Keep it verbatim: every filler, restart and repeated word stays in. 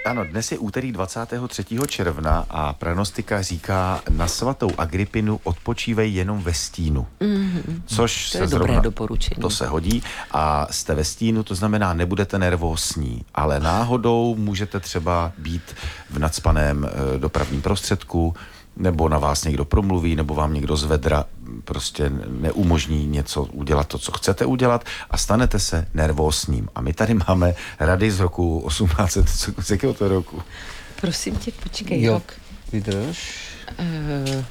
Ano, dnes je úterý dvacátého třetího června a pranostika říká: na svatou Agrippinu odpočívej jenom ve stínu. Mm-hmm. Což to se je zrovna, dobré doporučení. To se hodí a jste ve stínu, to znamená, nebudete nervózní, ale náhodou můžete třeba být v nacpaném e, dopravním prostředku, nebo na vás někdo promluví, nebo vám někdo z vedra prostě neumožní něco udělat, to, co chcete udělat, a stanete se nervózním. A my tady máme rady z roku osmnáct set, z jakého to roku? Prosím tě, počkej, Jo, rok. vydrž. Uh,